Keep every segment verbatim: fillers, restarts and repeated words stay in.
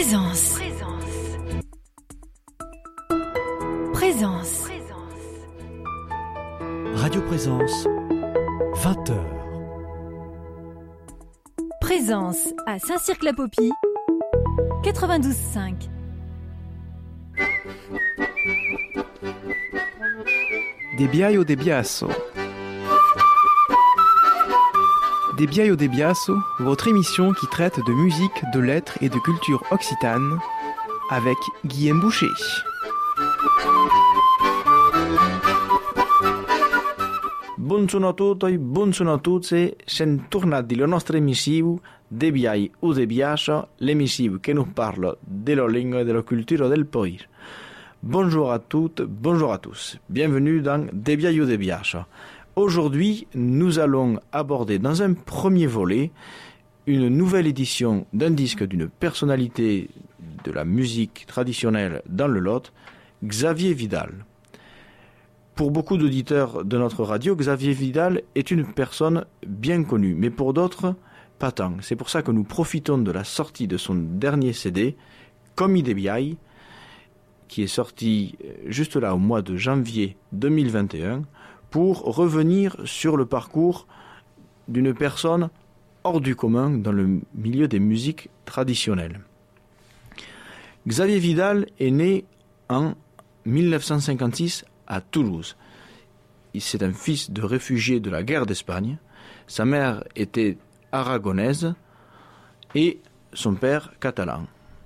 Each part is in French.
Présence. Présence. Radio Présence, vingt heures. Présence à Saint-Cirq-la-Popie, quatre-vingt-douze virgule cinq. De Biaio de Biasso. De Biaio de Biasso, votre émission qui traite de musique, de lettres et de culture occitane, avec Guillaume Boucher. Buongiorno a tutti, buongiorno a tutti, bentornati alla nostra emissione De Biai o De Biascio, l'emissione che nous parle della lingua e della cultura del paese. Bonjour à toutes, bonjour à tous, bienvenue dans De Biai o De Biascio. Aujourd'hui, nous allons aborder dans un premier volet une nouvelle édition d'un disque d'une personnalité de la musique traditionnelle dans le Lot, Xavier Vidal. Pour beaucoup d'auditeurs de notre radio, Xavier Vidal est une personne bien connue, mais pour d'autres, pas tant. C'est pour ça que nous profitons de la sortie de son dernier C D, Comme de Biai, qui est sorti juste là au mois de janvier deux mille vingt et un, pour revenir sur le parcours d'une personne hors du commun dans le milieu des musiques traditionnelles. Xavier Vidal est né en mille neuf cent cinquante-six à Toulouse. C'est un fils de réfugié de la guerre d'Espagne. Sa mère était aragonaise et son père catalan.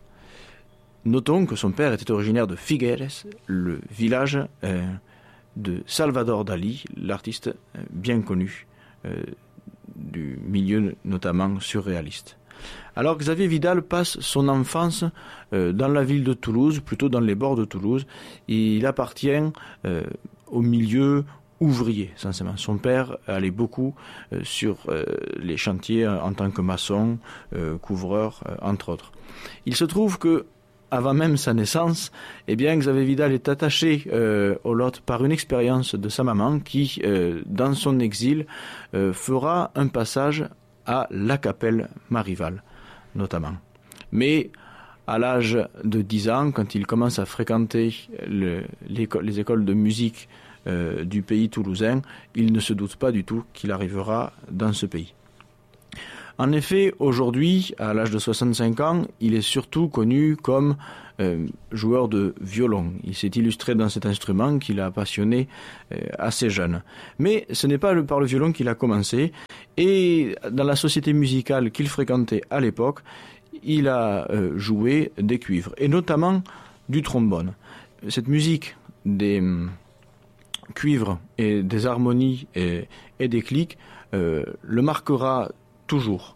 Notons que son père était originaire de Figueres, le village euh, de Salvador Dalí, l'artiste euh, bien connu euh, du milieu notamment surréaliste. Alors Xavier Vidal passe son enfance euh, dans la ville de Toulouse, plutôt dans les bords de Toulouse. Il appartient euh, au milieu ouvrier, essentiellement. Son père allait beaucoup euh, sur euh, les chantiers en tant que maçon, euh, couvreur, euh, entre autres. Il se trouve que avant même sa naissance, eh bien, Xavier Vidal est attaché euh, au Lot par une expérience de sa maman qui, euh, dans son exil, euh, fera un passage à la Capelle Marival, notamment. Mais à l'âge de dix ans, quand il commence à fréquenter le, les écoles de musique euh, du pays toulousain, il ne se doute pas du tout qu'il arrivera dans ce pays. En effet, aujourd'hui, à l'âge de soixante-cinq ans, il est surtout connu comme euh, joueur de violon. Il s'est illustré dans cet instrument qu'il a passionné euh, assez jeune. Mais ce n'est pas le, par le violon qu'il a commencé. Et dans la société musicale qu'il fréquentait à l'époque, il a euh, joué des cuivres, et notamment du trombone. Cette musique des euh, cuivres et des harmonies et, et des clics euh, le marquera toujours.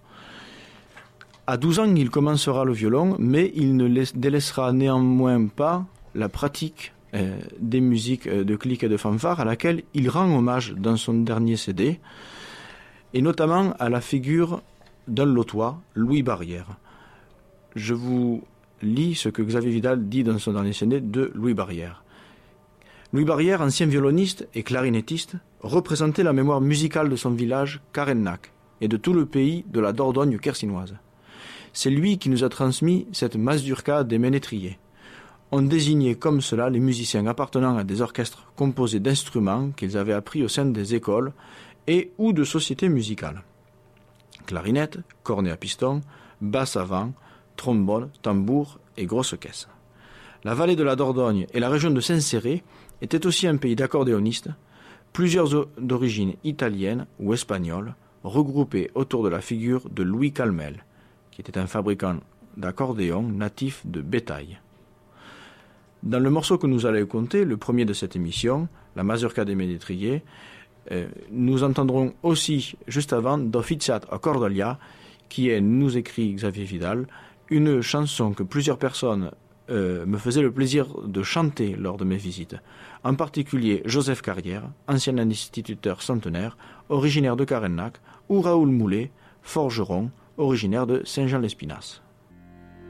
À douze ans, il commencera le violon, mais il ne délaissera néanmoins pas la pratique euh, des musiques euh, de clics et de fanfares à laquelle il rend hommage dans son dernier C D, et notamment à la figure d'un Lotois, Louis Barrière. Je vous lis ce que Xavier Vidal dit dans son dernier C D de Louis Barrière. Louis Barrière, ancien violoniste et clarinettiste, représentait la mémoire musicale de son village, Carennac, et de tout le pays de la Dordogne quercinoise. C'est lui qui nous a transmis cette mazurka des ménétriers. On désignait comme cela les musiciens appartenant à des orchestres composés d'instruments qu'ils avaient appris au sein des écoles et ou de sociétés musicales. Clarinette, cornet à piston, basse à vent, trombone, tambour et grosse caisse. La vallée de la Dordogne et la région de Saint-Céré étaient aussi un pays d'accordéonistes, plusieurs d'origine italienne ou espagnole, regroupés autour de la figure de Louis Calmel, qui était un fabricant d'accordéons natif de Bétail. Dans le morceau que nous allons écouter, le premier de cette émission, la mazurka des ménétriers, euh, nous entendrons aussi, juste avant, d'Officiat a Cordolia, qui est, nous écrit Xavier Vidal, une chanson que plusieurs personnes euh, me faisaient le plaisir de chanter lors de mes visites. En particulier Joseph Carrière, ancien instituteur centenaire, originaire de Carennac, ou Raoul Moulet, forgeron, originaire de Saint-Jean-l'Espinasse.